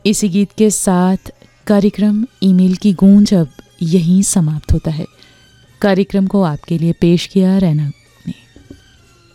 इसी गीत के साथ कार्यक्रम ईमेल की गूंज अब यहीं समाप्त होता है। कार्यक्रम को आपके लिए पेश किया रैनक